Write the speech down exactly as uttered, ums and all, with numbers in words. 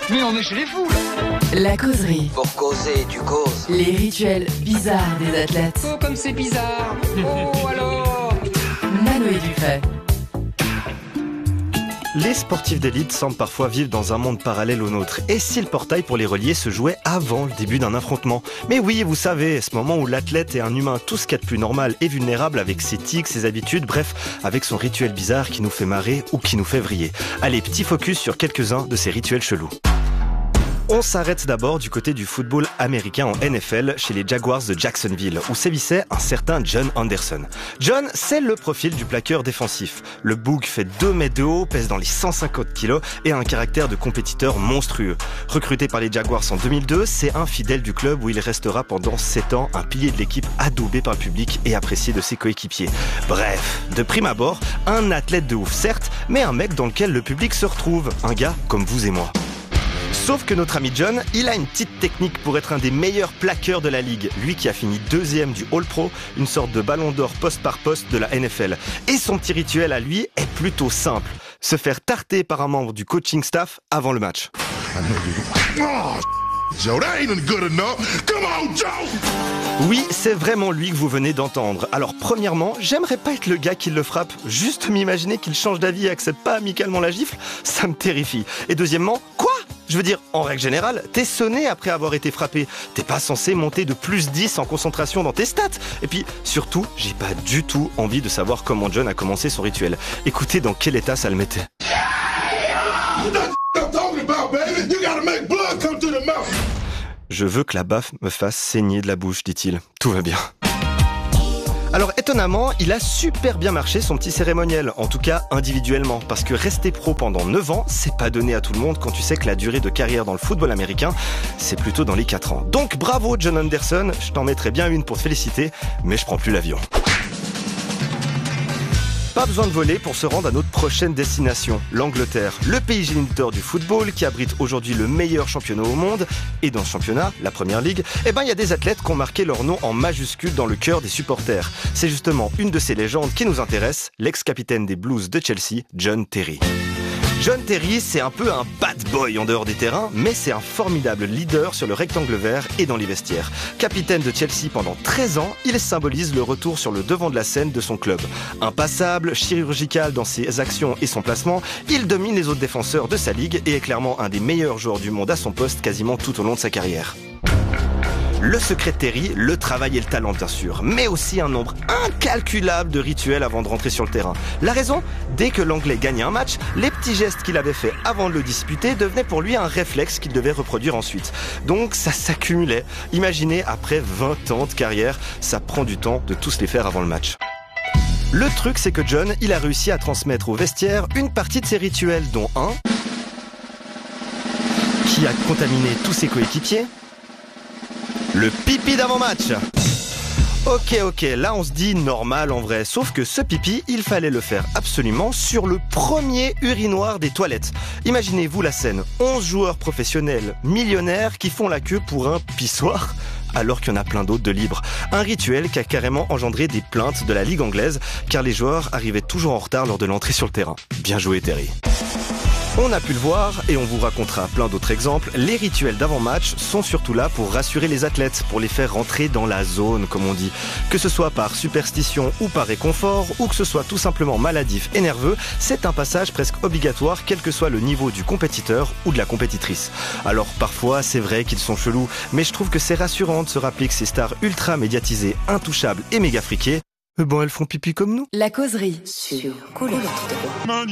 Mais on est chez les fous, là. La causerie. Pour causer, tu causes. Les rituels bizarres des athlètes. Oh, comme c'est bizarre. Oh, alors. Nano et Dufay. Les sportifs d'élite semblent parfois vivre dans un monde parallèle au nôtre. Et si le portail pour les relier se jouait avant le début d'un affrontement? Mais oui, vous savez, ce moment où l'athlète est un humain tout ce qu'il y a de plus normal et vulnérable avec ses tics, ses habitudes, bref, avec son rituel bizarre qui nous fait marrer ou qui nous fait vriller. Allez, petit focus sur quelques-uns de ces rituels chelous. On s'arrête d'abord du côté du football américain en N F L chez les Jaguars de Jacksonville où sévissait un certain John Anderson. John, c'est le profil du plaqueur défensif. Le boug fait deux mètres de haut, pèse dans les cent cinquante kilos et a un caractère de compétiteur monstrueux. Recruté par les Jaguars en deux mille deux, c'est un fidèle du club où il restera pendant sept ans, un pilier de l'équipe adoubé par le public et apprécié de ses coéquipiers. Bref, de prime abord, un athlète de ouf certes, mais un mec dans lequel le public se retrouve, un gars comme vous et moi. Sauf que notre ami John, il a une petite technique pour être un des meilleurs plaqueurs de la ligue. Lui qui a fini deuxième du All-Pro, une sorte de ballon d'or poste par poste de la N F L. Et son petit rituel à lui est plutôt simple. Se faire tarter par un membre du coaching staff avant le match. Joe, that ain't good enough. Come on, Joe! Oui, c'est vraiment lui que vous venez d'entendre. Alors premièrement, j'aimerais pas être le gars qui le frappe. Juste m'imaginer qu'il change d'avis et accepte pas amicalement la gifle, ça me terrifie. Et deuxièmement, quoi ? Je veux dire, en règle générale, t'es sonné après avoir été frappé. T'es pas censé monter de plus dix en concentration dans tes stats. Et puis, surtout, j'ai pas du tout envie de savoir comment John a commencé son rituel. Écoutez dans quel état ça le mettait. Je veux que la baffe me fasse saigner de la bouche, dit-il. Tout va bien. Alors étonnamment, il a super bien marché son petit cérémoniel, en tout cas individuellement, parce que rester pro pendant neuf ans, c'est pas donné à tout le monde quand tu sais que la durée de carrière dans le football américain, c'est plutôt dans les quatre ans. Donc bravo John Anderson, je t'en mettrai bien une pour te féliciter, mais je prends plus l'avion. Pas besoin de voler pour se rendre à notre prochaine destination, l'Angleterre, le pays géniteur du football qui abrite aujourd'hui le meilleur championnat au monde. Et dans ce championnat, la Premier League, eh ben il y a des athlètes qui ont marqué leur nom en majuscule dans le cœur des supporters. C'est justement une de ces légendes qui nous intéresse, l'ex-capitaine des Blues de Chelsea, John Terry. John Terry, c'est un peu un bad boy en dehors des terrains, mais c'est un formidable leader sur le rectangle vert et dans les vestiaires. Capitaine de Chelsea pendant treize ans, il symbolise le retour sur le devant de la scène de son club. Impassable, chirurgical dans ses actions et son placement, il domine les autres défenseurs de sa ligue et est clairement un des meilleurs joueurs du monde à son poste quasiment tout au long de sa carrière. Le secret de Terry, le travail et le talent bien sûr, mais aussi un nombre incalculable de rituels avant de rentrer sur le terrain. La raison ? Dès que l'Anglais gagnait un match, les petits gestes qu'il avait faits avant de le disputer devenaient pour lui un réflexe qu'il devait reproduire ensuite. Donc ça s'accumulait. Imaginez, après vingt ans de carrière, ça prend du temps de tous les faire avant le match. Le truc, c'est que John, il a réussi à transmettre au vestiaire une partie de ses rituels, dont un qui a contaminé tous ses coéquipiers. Le pipi d'avant-match. Ok, ok, là on se dit normal en vrai, sauf que ce pipi, il fallait le faire absolument sur le premier urinoir des toilettes. Imaginez-vous la scène, onze joueurs professionnels, millionnaires qui font la queue pour un pissoir, alors qu'il y en a plein d'autres de libres. Un rituel qui a carrément engendré des plaintes de la Ligue anglaise, car les joueurs arrivaient toujours en retard lors de l'entrée sur le terrain. Bien joué Terry. On a pu le voir, et on vous racontera plein d'autres exemples, les rituels d'avant-match sont surtout là pour rassurer les athlètes, pour les faire rentrer dans la zone, comme on dit. Que ce soit par superstition ou par réconfort, ou que ce soit tout simplement maladif et nerveux, c'est un passage presque obligatoire, quel que soit le niveau du compétiteur ou de la compétitrice. Alors parfois, c'est vrai qu'ils sont chelous, mais je trouve que c'est rassurant de se rappeler que ces stars ultra médiatisées, intouchables et méga friquées, eh ben elles font pipi comme nous. La causerie sur Cool.